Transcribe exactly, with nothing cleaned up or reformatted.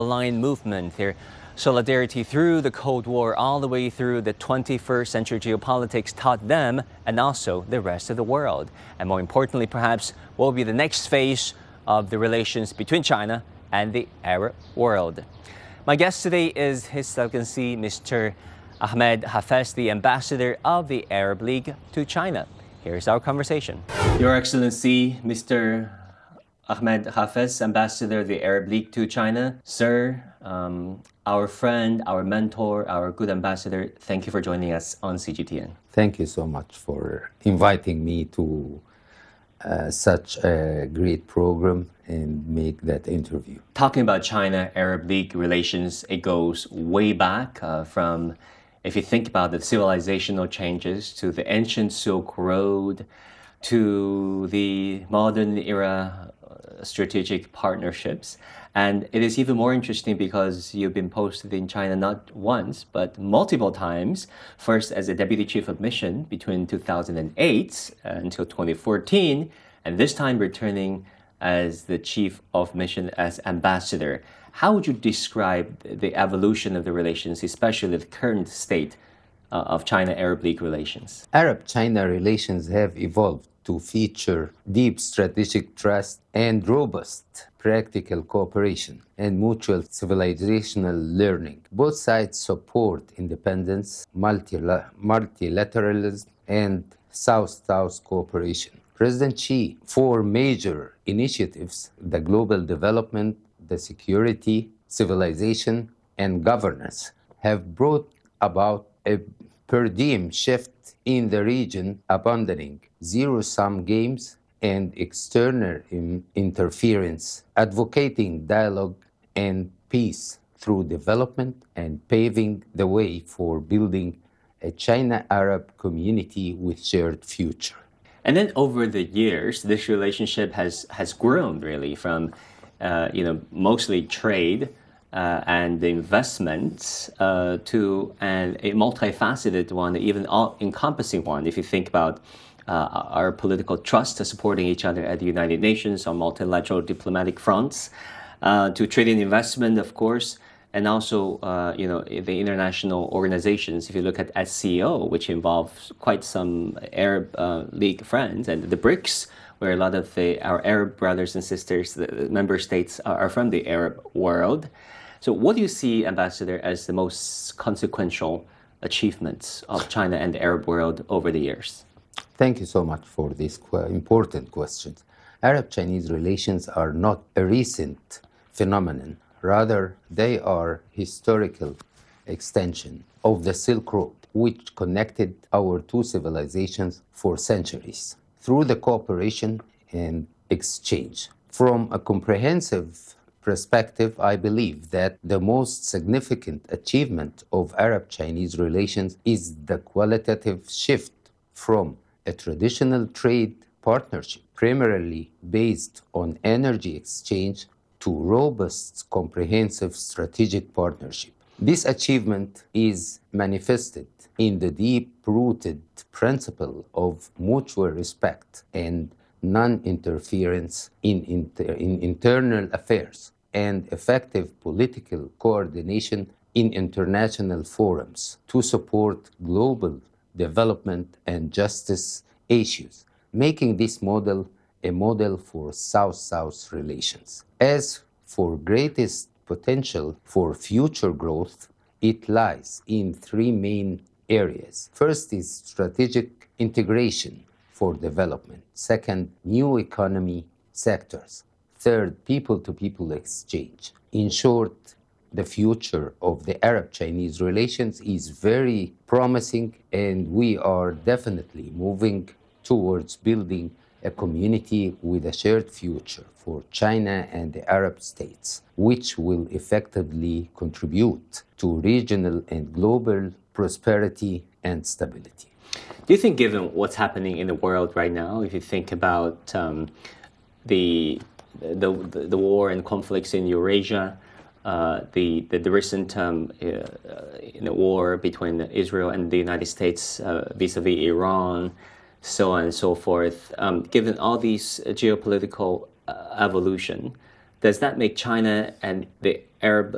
Line movement, their solidarity through the Cold War, all the way through the twenty-first century geopolitics, taught them and also the rest of the world. And more importantly, perhaps, what will be the next phase of the relations between China and the Arab world. My guest today is His Excellency Mister Ahmed Hafez, the ambassador of the Arab League to China. Here's our conversation. Your Excellency, Mister Ahmed Hafez, ambassador of the Arab League to China. Sir, um, our friend, our mentor, our good ambassador, thank you for joining us on C G T N. Thank you so much for inviting me to uh, such a great program and make that interview. Talking about China-Arab League relations, it goes way back uh, from, if you think about the civilizational changes to the ancient Silk Road to the modern era strategic partnerships. And it is even more interesting because you've been posted in China not once, but multiple times. First as a deputy chief of mission between two thousand eight until twenty fourteen, and this time returning as the chief of mission as ambassador. How would you describe the evolution of the relations, especially the current state uh, of China-Arab League relations? Arab-China relations have evolved to feature deep strategic trust and robust practical cooperation and mutual civilizational learning. Both sides support independence, multila- multilateralism, and South-South cooperation. President Xi, four major initiatives: the global development, the security, civilization, and governance, have brought about a paradigm shift in the region, abandoning zero-sum games and external in- interference, advocating dialogue and peace through development, and paving the way for building a China-Arab community with shared future. And then over the years, this relationship has, has grown really from, uh, you know, mostly trade uh, and investments uh, to an, a multifaceted one, even all-encompassing one. If you think about uh, our political trust supporting each other at the United Nations on multilateral diplomatic fronts, uh, to trade and investment, of course, and also, uh, you know, the international organizations. If you look at S C O, which involves quite some Arab uh, League friends, and the BRICS, where a lot of the, our Arab brothers and sisters, the member states, are, are from the Arab world. So what do you see, Ambassador, as the most consequential achievements of China and the Arab world over the years? Thank you so much for these qu- important questions. Arab-Chinese relations are not a recent phenomenon. Rather, they are historical extension of the Silk Road, which connected our two civilizations for centuries through the cooperation and exchange. From a comprehensive perspective, I believe that the most significant achievement of Arab-Chinese relations is the qualitative shift from a traditional trade partnership, primarily based on energy exchange, to robust, comprehensive strategic partnership. This achievement is manifested in the deep-rooted principle of mutual respect and non-interference in, inter- in internal affairs, and effective political coordination in international forums to support global development and justice issues, making this model a model for South-South relations. As for greatest potential for future growth, it lies in three main areas. First is strategic integration for development. Second, new economy sectors. Third, people-to-people exchange. In short, the future of the Arab-Chinese relations is very promising, and we are definitely moving towards building a community with a shared future for China and the Arab states, which will effectively contribute to regional and global prosperity and stability. Do you think, given what's happening in the world right now, if you think about um, the, the the war and conflicts in Eurasia, uh, the, the the recent um, uh, you know, war between Israel and the United States uh, vis-a-vis Iran, so on and so forth. Um, given all these geopolitical uh, evolution, does that make China and the Arab